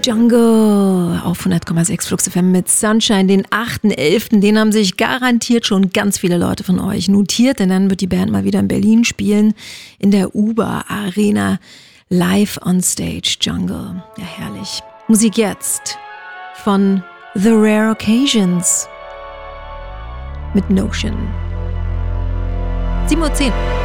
Jungle auf 100,6 Flux FM mit Sunshine, den 8.11. Den haben sich garantiert schon ganz viele Leute von euch notiert, denn dann wird die Band mal wieder in Berlin spielen, in der Uber Arena, live on stage. Jungle, ja herrlich. Musik jetzt von The Rare Occasions mit Notion. 7:10 Uhr.